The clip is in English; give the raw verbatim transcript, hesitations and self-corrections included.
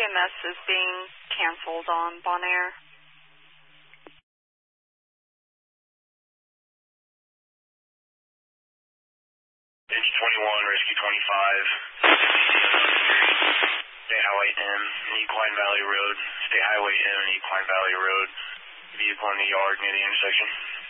M S is being canceled on Bonaire. It's twenty-one, Rescue twenty-five. Stay Highway M and Equine Valley Road. Stay Highway M and Equine Valley Road. Vehicle in the yard near the intersection.